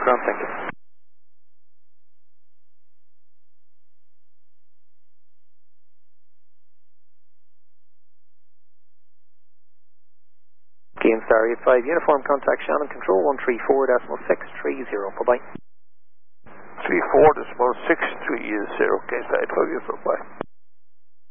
ground, thank you. Keenstar 85, uniform contact Shannon, control 134.630, bye-bye. 34.630, Keenstar 85, uniform, bye.